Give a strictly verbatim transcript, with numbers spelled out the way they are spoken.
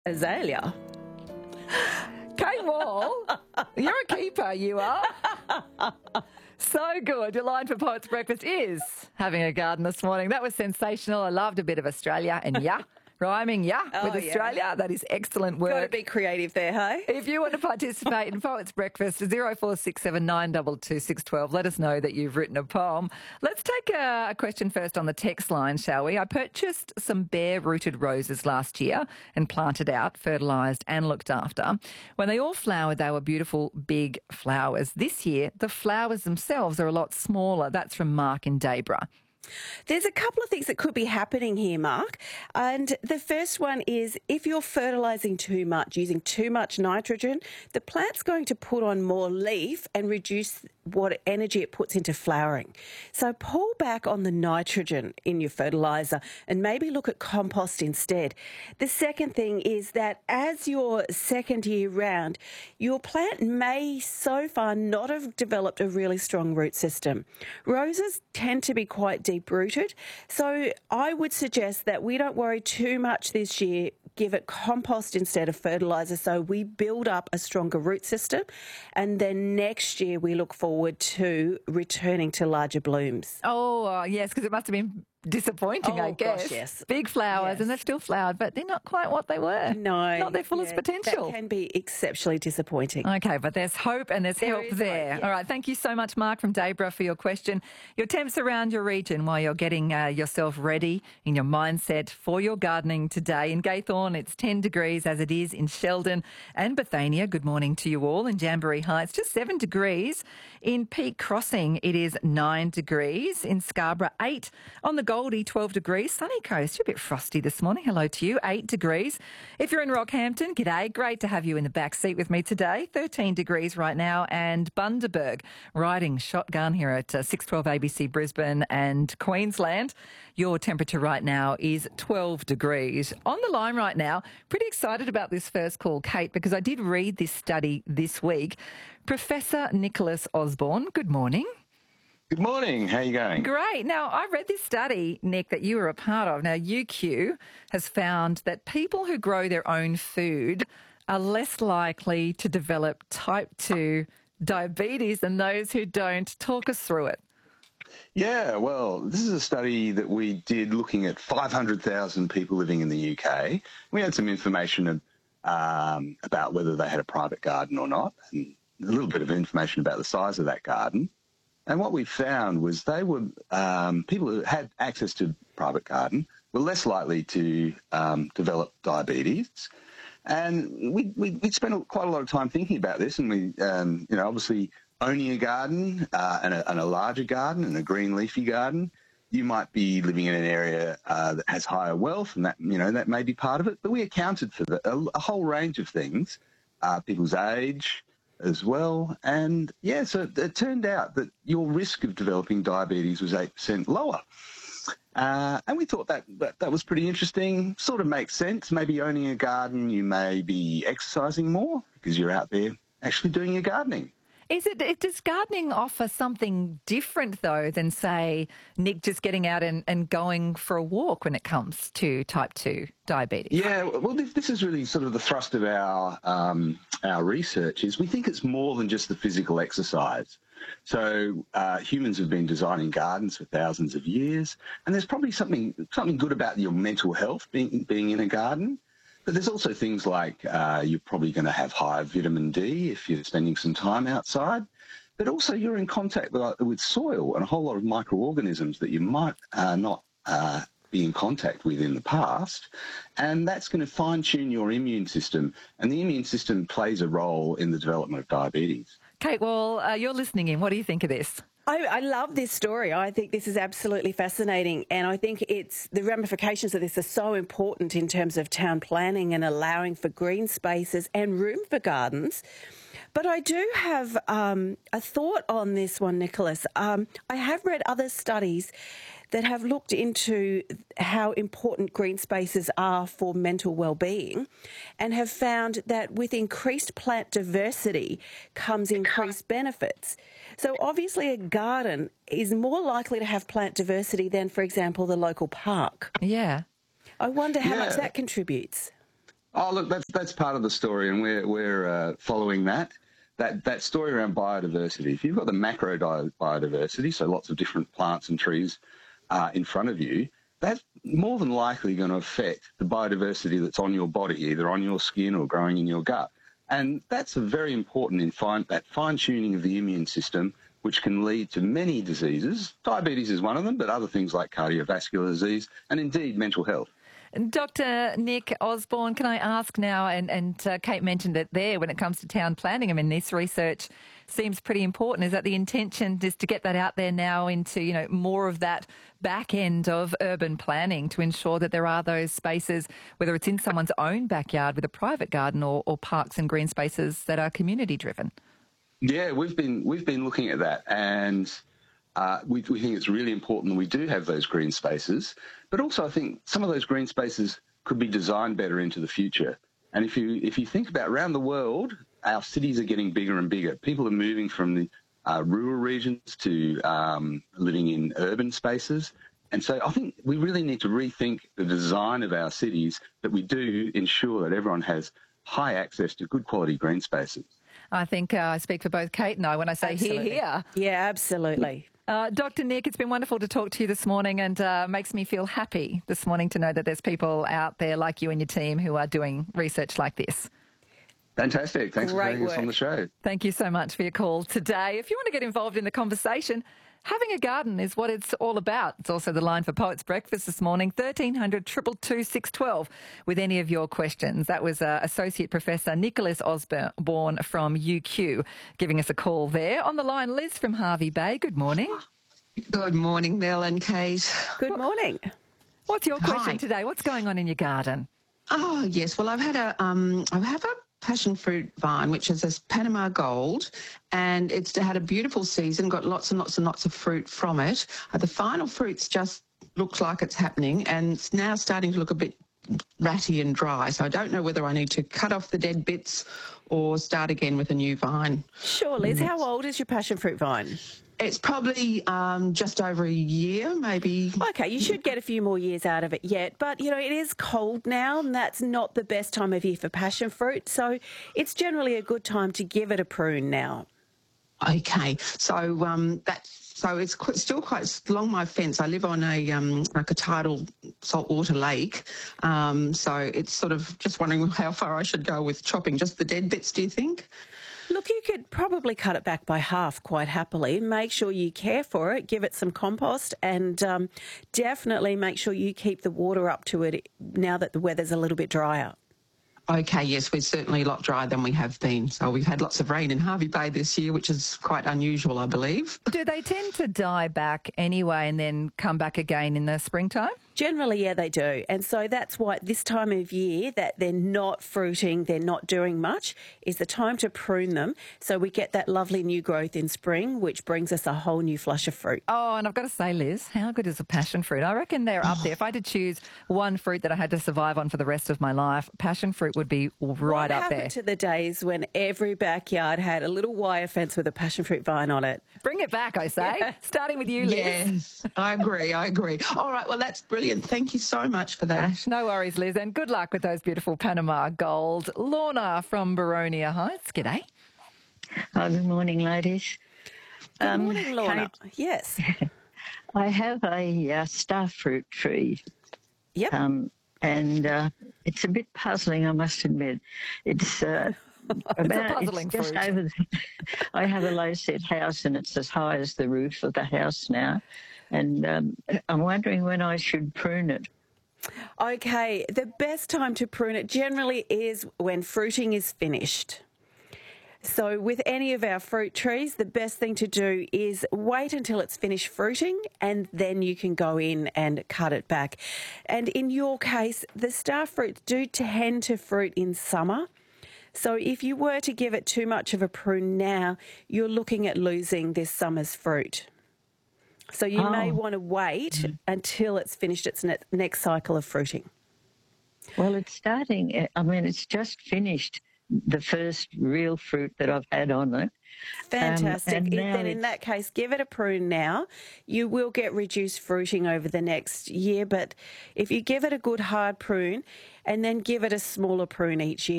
Azalea. Kate Wall, you're a keeper, you are. So good. Your line for Poets Breakfast is having a garden this morning. That was sensational. I loved a bit of Australia and yeah. Rhyming, yeah, Oh, with Australia. yeah. That is excellent work. Got to be creative there, hey? If you want to participate in Poets Breakfast, zero four six seven nine two two six one two, let us know that you've written a poem. Let's take a, a question first on the text line, shall we? I purchased some bare-rooted roses last year and planted out, fertilised and looked after. When they all flowered, they were beautiful, big flowers. This year, the flowers themselves are a lot smaller. That's from Mark in Daybra. There's a couple of things that could be happening here, Mark. And the first one is if you're fertilising too much, using too much nitrogen, the plant's going to put on more leaf and reduce what energy it puts into flowering. So pull back on the nitrogen in your fertiliser and maybe look at compost instead. The second thing is that as your second year round, your plant may so far not have developed a really strong root system. Roses tend to be quite deep-rooted, so I would suggest that we don't worry too much this year. Give it compost instead of fertiliser so we build up a stronger root system, and then next year we look forward to returning to larger blooms. Oh, uh, yes, because it must have been disappointing, Oh, I guess. gosh, yes. Big flowers, Yes. and they've still flowered, but they're not quite what they were. No. Not their fullest yeah, potential. That can be exceptionally disappointing. Okay, but there's hope and there's There help is hope, there. yes. All right, thank you so much, Mark from Daybra, for your question. Your temps around your region while you're getting uh, yourself ready in your mindset for your gardening today. In Gaythorne, it's ten degrees as it is in Sheldon and Bethania. Good morning to you all. In Jamboree Heights, just seven degrees. In Peak Crossing, it is nine degrees. In Scarborough, eight. On the Goldie, twelve degrees. Sunny Coast, you're a bit frosty this morning. Hello to you, eight degrees. If you're in Rockhampton, g'day. Great to have you in the back seat with me today. thirteen degrees right now. And Bundaberg, riding shotgun here at uh, six twelve A B C Brisbane and Queensland. Your temperature right now is twelve degrees. On the line right now, pretty excited about this first call, Kate, because I did read this study this week. Professor Nicholas Osborne, good morning. Good morning. How are you going? Great. Now, I read this study, Nick, that you were a part of. Now, U Q has found that people who grow their own food are less likely to develop type two diabetes than those who don't. Talk us through it. Yeah, well, this is a study that we did looking at five hundred thousand people living in the U K. We had some information um, about whether they had a private garden or not, and a little bit of information about the size of that garden. And what we found was they were, um, people who had access to private garden were less likely to um, develop diabetes. And we, we, we spent quite a lot of time thinking about this, and we, um, you know, obviously owning a garden uh, and, a, and a larger garden and a green leafy garden, you might be living in an area uh, that has higher wealth, and that, you know, that may be part of it. But we accounted for the, a, a whole range of things, uh, people's age, as well. And yeah, so it turned out that your risk of developing diabetes was eight percent lower. Uh, and we thought that, that that was pretty interesting, sort of makes sense. Maybe owning a garden, you may be exercising more because you're out there actually doing your gardening. Is it, it does gardening offer something different, though, than, say, Nick just getting out and, and going for a walk when it comes to type two diabetes? Yeah, well, this, this is really sort of the thrust of our um, our research is we think it's more than just the physical exercise. So uh, humans have been designing gardens for thousands of years, and there's probably something something good about your mental health being being in a garden. But there's also things like uh, you're probably going to have higher vitamin D if you're spending some time outside. But also you're in contact with, with soil and a whole lot of microorganisms that you might uh, not uh, be in contact with in the past. And that's going to fine-tune your immune system. And the immune system plays a role in the development of diabetes. Kate, well, uh, you're listening in. What do you think of this? I, I love this story. I think this is absolutely fascinating, and I think it's the ramifications of this are so important in terms of town planning and allowing for green spaces and room for gardens. But I do have um, a thought on this one, Nicholas. Um, I have read other studies that have looked into how important green spaces are for mental well-being and have found that with increased plant diversity comes increased benefits. So obviously a garden is more likely to have plant diversity than, for example, the local park. Yeah. I wonder how Yeah. much that contributes. Oh, look, that's that's part of the story, and we're we're uh, following that. That that story around biodiversity. If you've got the macro di- biodiversity, so lots of different plants and trees uh, in front of you, that's more than likely going to affect the biodiversity that's on your body, either on your skin or growing in your gut. And that's a very important in fine, that fine-tuning of the immune system, which can lead to many diseases. Diabetes is one of them, but other things like cardiovascular disease and indeed mental health. Doctor Nick Osborne, can I ask now, and, and uh, Kate mentioned it there, when it comes to town planning, I mean, this research seems pretty important. Is that the intention is to get that out there now into, you know, more of that back end of urban planning to ensure that there are those spaces, whether it's in someone's own backyard with a private garden or, or parks and green spaces that are community driven? Yeah, we've been we've been looking at that, and uh, we, we think it's really important that we do have those green spaces. But also, I think some of those green spaces could be designed better into the future. And if you if you think about around the world, our cities are getting bigger and bigger. People are moving from the uh, rural regions to um, living in urban spaces. And so I think we really need to rethink the design of our cities, that we do ensure that everyone has high access to good quality green spaces. I think uh, I speak for both Kate and I when I say Absolutely. here, here. Yeah, absolutely. Uh, Doctor Nick, it's been wonderful to talk to you this morning, and uh, makes me feel happy this morning to know that there's people out there like you and your team who are doing research like this. Fantastic. Thanks Great for having work. us on the show. Thank you so much for your call today. If you want to get involved in the conversation, having a garden is what it's all about. It's also the line for Poets Breakfast this morning, thirteen hundred, two two two, six one two, with any of your questions. That was uh, Associate Professor Nicholas Osborne from U Q giving us a call there. On the line, Liz from Hervey Bay. Good morning. Good morning, Mel and Kate. Good morning. What's your question Hi. today? What's going on in your garden? Oh, yes. Well, I've had a, um, I have a passion fruit vine, which is this Panama Gold, and it's had a beautiful season, got lots and lots and lots of fruit from it. Uh, the final fruits just looks like it's happening, and it's now starting to look a bit ratty and dry. So I don't know whether I need to cut off the dead bits or start again with a new vine. Sure, Liz. How old is your passion fruit vine? It's probably um, just over a year, maybe. Okay, you should get a few more years out of it yet, but you know, it is cold now and that's not the best time of year for passion fruit, so it's generally a good time to give it a prune now. Okay, so um, that's so it's qu- still quite along my fence. I live on a um, like a tidal saltwater lake, um, so it's sort of just wondering how far I should go with chopping. Just the dead bits, do you think? Look, you could probably cut it back by half quite happily. Make sure you care for it, give it some compost, and um, definitely make sure you keep the water up to it now that the weather's a little bit drier. Okay, yes, we're certainly a lot drier than we have been. So we've had lots of rain in Hervey Bay this year, which is quite unusual, I believe. Do they tend to die back anyway and then come back again in the springtime? Generally, yeah, they do. And so that's why this time of year that they're not fruiting, they're not doing much, is the time to prune them so we get that lovely new growth in spring, which brings us a whole new flush of fruit. Oh, and I've got to say, Liz, how good is a passion fruit? I reckon they're up there. If I had to choose one fruit that I had to survive on for the rest of my life, passion fruit would be right what up happened there. to the days when every backyard had a little wire fence with a passion fruit vine on it? Bring it back, I say. Yeah. Starting with you, Liz. Yes, I agree, I agree. All right, well, that's brilliant. Thank you so much for that. No worries, Liz, and good luck with those beautiful Panama Gold. Lorna from Baronia Heights. G'day. Oh, good morning, ladies. Good Um, morning, Lorna. Yes. I have a uh, starfruit tree, Yep. um, and uh, it's a bit puzzling, I must admit. It's uh, about puzzling it's just fruit. over. The, I have a low-set house, and it's as high as the roof of the house now, and um, I'm wondering when I should prune it. Okay, the best time to prune it generally is when fruiting is finished. So with any of our fruit trees, the best thing to do is wait until it's finished fruiting and then you can go in and cut it back. And in your case, the star fruits do tend to fruit in summer. So if you were to give it too much of a prune now, you're looking at losing this summer's fruit. So you may Oh. want to wait until it's finished its ne- next cycle of fruiting. Well, it's starting. I mean, it's just finished the first real fruit that I've had on it. Fantastic. Um, and It- now then in it's- that case, give it a prune now. You will get reduced fruiting over the next year, but if you give it a good hard prune and then give it a smaller prune each year,